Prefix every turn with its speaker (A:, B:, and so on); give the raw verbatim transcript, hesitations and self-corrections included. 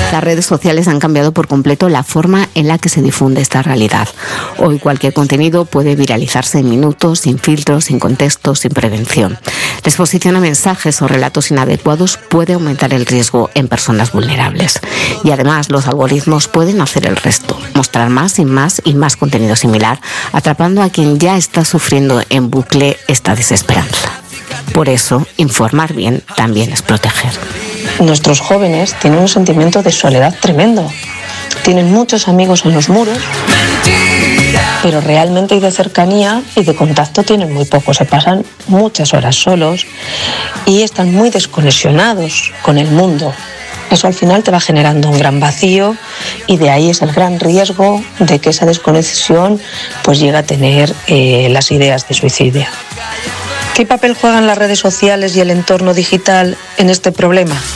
A: Las redes sociales han cambiado por completo la forma en la que se difunde esta realidad. Hoy cualquier contenido puede viralizarse en minutos, sin filtros, sin contexto, sin prevención. La exposición a mensajes o relatos inadecuados puede aumentar el riesgo en personas vulnerables. Y además los algoritmos pueden hacer el resto, mostrar más y más y más contenido similar, atrapando a quien ya está sufriendo en bucle esta desesperanza. Por eso, informar bien también es proteger.
B: Nuestros jóvenes tienen un sentimiento de soledad tremendo. Tienen muchos amigos en los muros, pero realmente y de cercanía y de contacto tienen muy poco. Se pasan muchas horas solos y están muy desconexionados con el mundo. Eso al final te va generando un gran vacío y de ahí es el gran riesgo de que esa desconexión pues llegue a tener eh, las ideas de suicidio. ¿Qué papel juegan las redes sociales y el entorno digital en este problema?